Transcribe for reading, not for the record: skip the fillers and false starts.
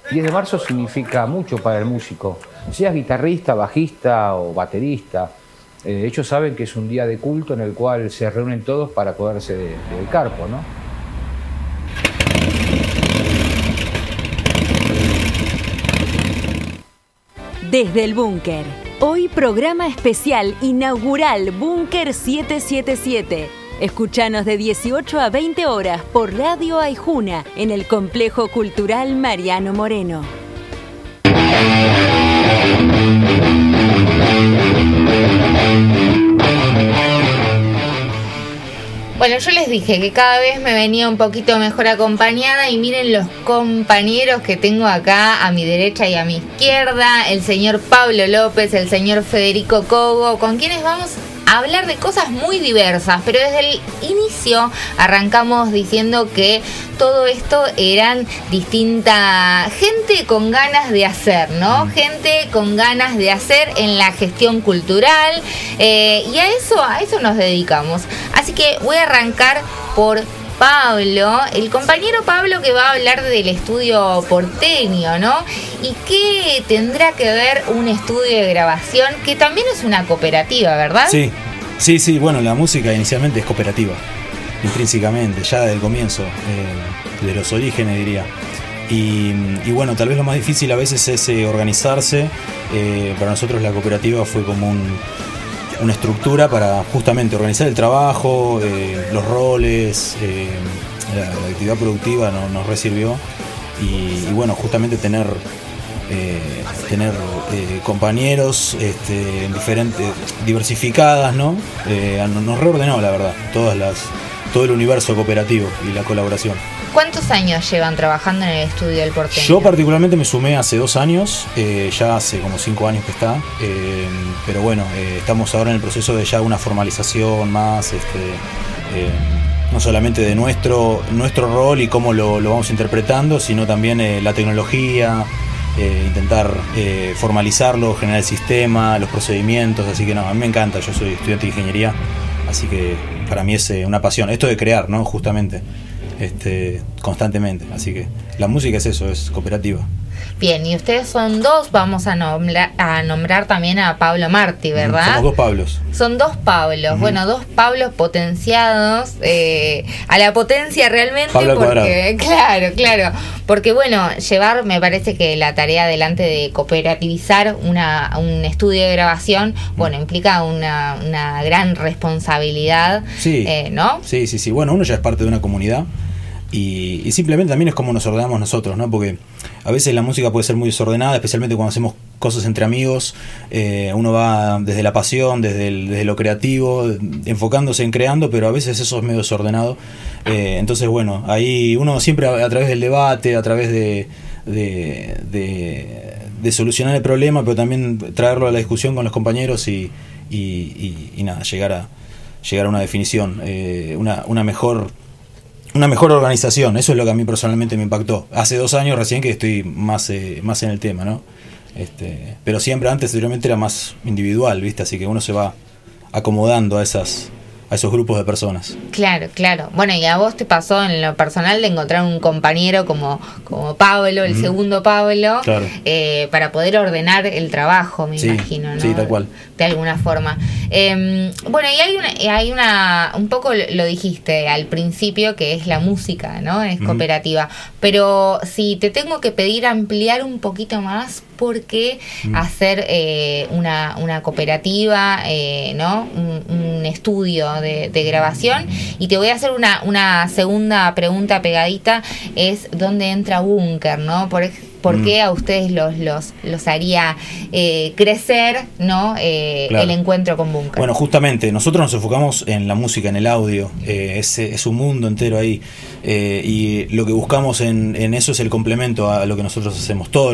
10 de marzo significa mucho para el músico, seas guitarrista, bajista o baterista. Ellos saben que es un día de culto en el cual se reúnen todos para poderse dedicar, ¿no? Desde el búnker. Hoy programa especial inaugural Búnker 777. Escuchanos de 18 a 20 horas por Radio Aijuna en el Complejo Cultural Mariano Moreno. Bueno, yo les dije que cada vez me venía un poquito mejor acompañada y miren los compañeros que tengo acá a mi derecha y a mi izquierda, el señor Pablo López, el señor Federico Cogo, con quienes vamos a hablar de cosas muy diversas, pero desde el inicio arrancamos diciendo que todo esto eran distinta gente con ganas de hacer, ¿no? Gente con ganas de hacer en la gestión cultural, y a eso nos dedicamos. Así que voy a arrancar por Pablo, el compañero Pablo, que va a hablar del estudio porteño, ¿no? Y qué tendrá que ver un estudio de grabación, que también es una cooperativa, ¿verdad? Sí, bueno, la música inicialmente es cooperativa, intrínsecamente, ya desde el comienzo, de los orígenes diría. Y bueno, tal vez lo más difícil a veces es organizarse. Para nosotros la cooperativa fue como una estructura para justamente organizar el trabajo, los roles, la actividad productiva nos resirvió y bueno, justamente tener compañeros diferentes, diversificadas, ¿no? Nos reordenó, la verdad, todo el universo cooperativo y la colaboración. ¿Cuántos años llevan trabajando en el estudio del porteño? Yo particularmente me sumé hace 2 años, ya hace como 5 años que está, pero bueno, estamos ahora en el proceso de ya una formalización más, no solamente de nuestro rol y cómo lo vamos interpretando, sino también la tecnología, intentar formalizarlo, generar el sistema, los procedimientos, así que no, a mí me encanta, yo soy estudiante de ingeniería, así que para mí es una pasión, esto de crear, ¿no? Justamente. Constantemente, así que la música es eso, es cooperativa. Bien, y ustedes son dos, vamos a nombrar también a Pablo Martí, ¿verdad? Somos 2 Pablos. Son 2 Pablos, uh-huh. Bueno, 2 Pablos potenciados, a la potencia realmente, Pablo porque claro, porque bueno, llevar, me parece que la tarea adelante de cooperativizar un estudio de grabación, bueno, implica una gran responsabilidad, sí, ¿no? Sí, bueno, uno ya es parte de una comunidad. Y simplemente también es como nos ordenamos nosotros, ¿no? Porque a veces la música puede ser muy desordenada, especialmente cuando hacemos cosas entre amigos. Uno va desde la pasión, desde lo creativo, enfocándose en creando, pero a veces eso es medio desordenado. Entonces, bueno, ahí uno siempre a través del debate, a través de solucionar el problema, pero también traerlo a la discusión con los compañeros y nada, llegar a una definición, una mejor organización. Eso es lo que a mí personalmente me impactó. Hace 2 años recién que estoy más en el tema, ¿no? Pero siempre anteriormente era más individual, ¿viste? Así que uno se va acomodando a esos grupos de personas. Claro. Bueno, y a vos te pasó en lo personal de encontrar un compañero como Pablo, el segundo Pablo, claro. Para poder ordenar el trabajo, me imagino, ¿no? Sí, tal cual. De alguna forma. Bueno, y hay un poco lo dijiste al principio, que es la música, ¿no? Es cooperativa. Pero si te tengo que pedir ampliar un poquito más, ¿por qué hacer una cooperativa, ¿no? Un estudio de grabación? Y te voy a hacer una segunda pregunta pegadita, es ¿dónde entra Búnker, ¿no? ¿Por qué a ustedes los haría crecer, ¿no? Claro. El encuentro con Búnker? Bueno, justamente, nosotros nos enfocamos en la música, en el audio, es un mundo entero ahí, y lo que buscamos en eso es el complemento a lo que nosotros hacemos. Todo